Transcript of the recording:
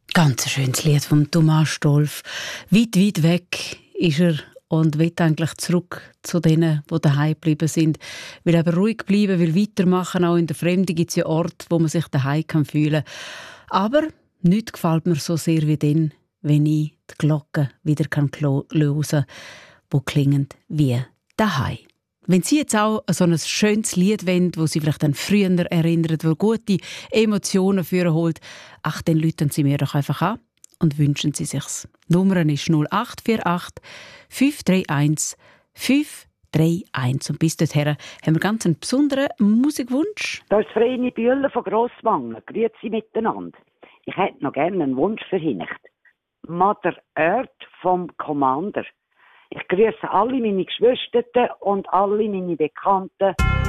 Ganz ein schönes Lied von Thomas Stolf. Weit, weit weg ist er und will eigentlich zurück zu denen, die daheim geblieben sind. Will aber ruhig bleiben, will weitermachen. Auch in der Fremde gibt es ja Orte, wo man sich daheim fühlen kann. Aber nichts gefällt mir so sehr wie dann, wenn ich die Glocken wieder hören kann, die klingen wie daheim. Wenn Sie jetzt auch so ein schönes Lied wollen, das Sie vielleicht an früher erinnert, das gute Emotionen führen holt, dann rufen Sie mir doch einfach an und wünschen Sie sich's. Die Nummer ist 0848 531 531. Und bis dorthin haben wir ganz einen besonderen Musikwunsch. Das ist Vreni Bühler von Grosswangen. Grüezi miteinander. Ich hätte noch gerne einen Wunsch für ihn. Mother Earth vom Commander. Ich grüße alle meine Geschwister und alle meine Bekannten.